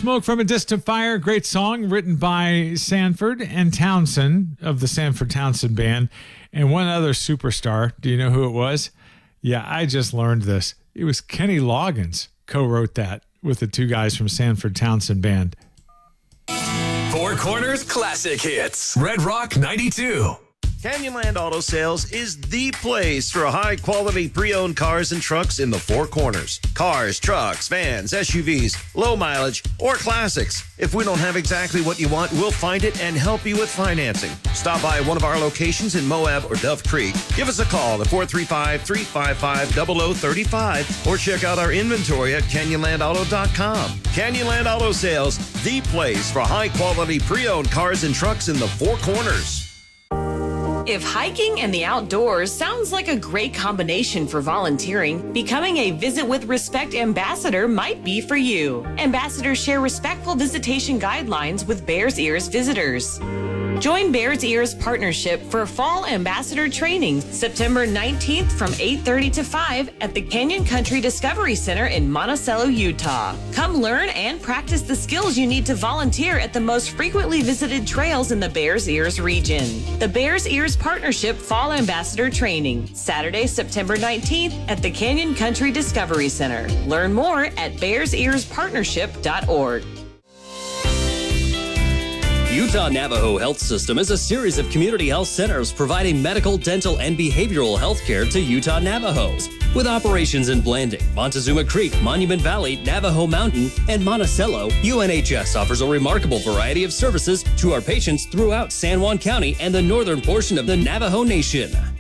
Smoke from a Distant Fire, great song written by Sanford and Townsend of the Sanford Townsend Band, and one other superstar. Do you know who it was? Yeah, I just learned this. It was Kenny Loggins co-wrote that with the two guys from Sanford Townsend Band. Four Corners Classic Hits. Red Rock 92. Canyonland Auto Sales is the place for high-quality pre-owned cars and trucks in the Four Corners. Cars, trucks, vans, SUVs, low mileage, or classics. If we don't have exactly what you want, we'll find it and help you with financing. Stop by one of our locations in Moab or Dove Creek. Give us a call at 435-355-0035 or check out our inventory at CanyonlandAuto.com. Canyonland Auto Sales, the place for high-quality pre-owned cars and trucks in the Four Corners. If hiking and the outdoors sounds like a great combination for volunteering, becoming a Visit with Respect ambassador might be for you. Ambassadors share respectful visitation guidelines with Bears Ears visitors. Join Bears Ears Partnership for Fall Ambassador Training, September 19th from 8:30 to 5 at the Canyon Country Discovery Center in Monticello, Utah. Come learn and practice the skills you need to volunteer at the most frequently visited trails in the Bears Ears region. The Bears Ears Partnership Fall Ambassador Training, Saturday, September 19th at the Canyon Country Discovery Center. Learn more at bearsearspartnership.org. Utah Navajo Health System is a series of community health centers providing medical, dental, and behavioral health care to Utah Navajos. With operations in Blanding, Montezuma Creek, Monument Valley, Navajo Mountain, and Monticello, UNHS offers a remarkable variety of services to our patients throughout San Juan County and the northern portion of the Navajo Nation.